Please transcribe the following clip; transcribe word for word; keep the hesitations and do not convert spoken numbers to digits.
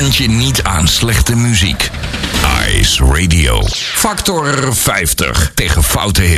brand je niet aan slechte muziek. Ice Radio. Factor vijftig tegen foute hits.